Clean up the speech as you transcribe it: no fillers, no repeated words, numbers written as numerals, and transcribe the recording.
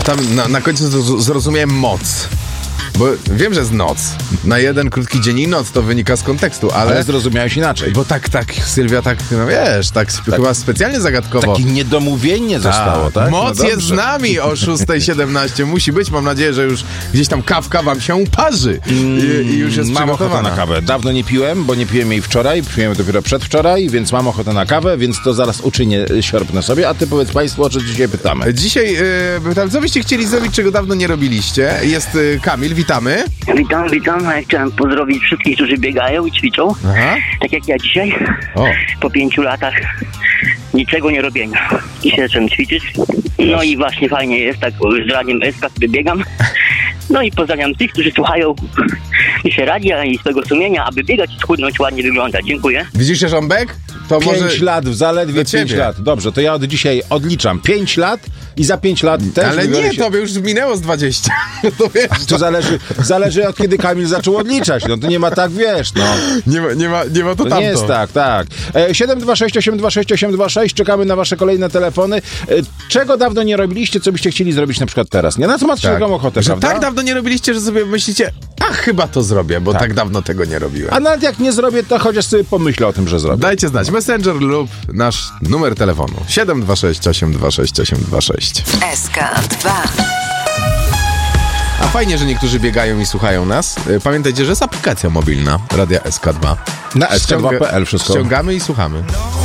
tam na końcu zrozumiałem moc. Bo wiem, że jest noc. Na jeden krótki dzień i noc to wynika z kontekstu, ale zrozumiałeś inaczej. Bo tak, Sylwia, tak, no wiesz, tak chyba specjalnie zagadkowo. Takie niedomówienie zostało, tak? Moc jest z nami o 6:17. Musi być, mam nadzieję, że już gdzieś tam kawka wam się parzy. I już jest Mam ochotę na kawę. Dawno nie piłem, bo nie piłem jej wczoraj, piłem dopiero przedwczoraj, więc mam ochotę na kawę, więc to zaraz uczynię, siorbnę sobie. A ty powiedz państwu, o co dzisiaj pytamy. Dzisiaj pytam, co byście chcieli zrobić, czego dawno nie robiliście? Jest Kamil, witamy. Witam. Ja chciałem pozdrowić wszystkich, którzy biegają i ćwiczą. Aha. Tak jak ja dzisiaj. O. Po 5 latach niczego nie robienia. I się zacząłem ćwiczyć. No i właśnie fajnie jest, tak z radiem SK sobie biegam. No i pozdrawiam tych, którzy słuchają mi się radia i swego sumienia, aby biegać i schudnąć, ładnie wyglądać. Dziękuję. Widzisz się, Żąbek? To 5 lat, zaledwie 5 lat. Dobrze, to ja od dzisiaj odliczam 5 lat i za 5 lat też... Ale nie, tobie już minęło z 20. To wiesz, to zależy od kiedy Kamil zaczął odliczać. No to nie ma tak, wiesz, no. Nie ma to tamto. Nie jest tak. 726 czekamy na wasze kolejne telefony. Czego dawno nie robiliście, co byście chcieli zrobić na przykład teraz? Nie? Na co macie taką ochotę, że prawda? Tak dawno nie robiliście, że sobie myślicie, chyba to zrobię, bo tak dawno tego nie robiłem. A nawet jak nie zrobię, to chociaż sobie pomyślę o tym, że zrobię. Dajcie znać. Messenger lub nasz numer telefonu 726 826 826. SK2. A fajnie, że niektórzy biegają i słuchają nas. Pamiętajcie, że jest aplikacja mobilna Radia SK2. Na sk2.pl wszystko. Ściągamy i słuchamy.